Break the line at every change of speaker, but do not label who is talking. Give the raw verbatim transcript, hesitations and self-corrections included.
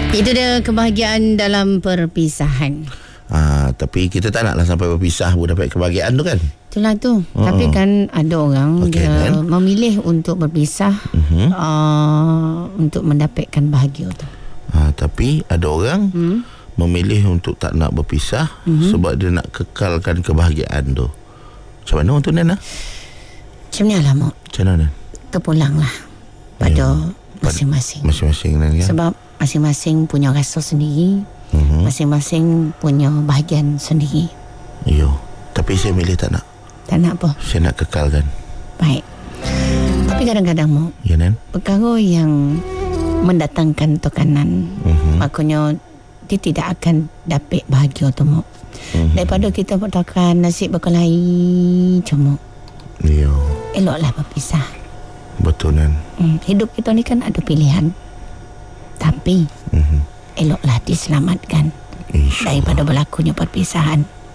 Itu dia kebahagiaan dalam perpisahan.
Ah, tapi kita tak naklah sampai berpisah pun dapat kebahagiaan tu kan.
Itulah tu.
Uh-uh.
Tapi kan ada orang
okay,
dia
kan?
memilih untuk berpisah uh-huh. uh, untuk mendapatkan bahagia tu.
Ah, tapi ada orang hmm? memilih untuk tak nak berpisah uh-huh. sebab dia nak kekalkan kebahagiaan tu. Macam mana tu Nana?
Macam ni lah Mak.
Macam mana?
Terpulanglah pada ya, masing-masing.
Masing-masing kan?
Sebab masing-masing punya rasa sendiri, uh-huh. masing-masing punya bahagian sendiri.
Yo, tapi saya milih tak nak.
Tak nak apa?
Saya nak kekalkan.
Baik. Tapi kadang-kadang Mak,
ya, Nan?
perkara yang mendatangkan tekanan, uh-huh. maknanya dia tidak akan dapat bahagia tu Mak. Uh-huh. Daripada kita bertekan nasib berkelahi cuma.
Yo.
Eloklah berpisah.
Betul Nan.
Hmm, hidup kita ni kan ada pilihan. Tapi uh-huh. eloklah diselamatkan daripada berlakunya perpisahan.